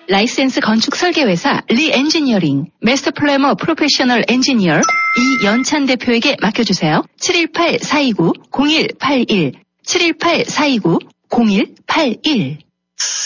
라이센스 건축 설계회사 리엔지니어링, 마스터 플래머 프로페셔널 엔지니어 이연찬 대표에게 맡겨주세요. 718-429-0181, 718-429-0181.